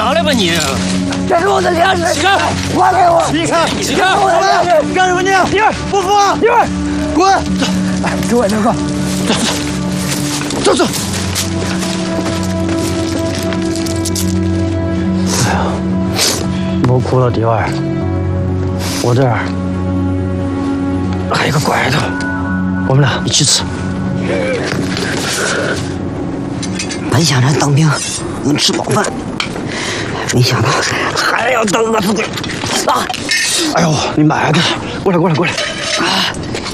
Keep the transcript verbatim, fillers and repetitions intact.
下来吧你！ 这是我的粮食， 起开！ 还给我！ 起开！起开！ 我的粮食！ 你干什么你？ 一会儿不服啊！ 一会儿滚！ 哎，给我这个， 走走。哎呀，莫哭了，弟儿，我这儿还有个怪头，我们俩一起吃。 本想着当兵能吃饱饭，没想到还要当饿死鬼啊！ 哎呦，你慢点，过来过来过来！ 啊！